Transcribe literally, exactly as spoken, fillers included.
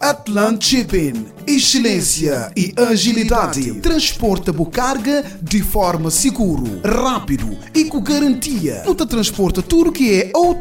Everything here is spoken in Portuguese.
Atlant Shipping, excelência e agilidade. Transporta a carga de forma segura, rápido e com garantia. Não te transporta tudo que é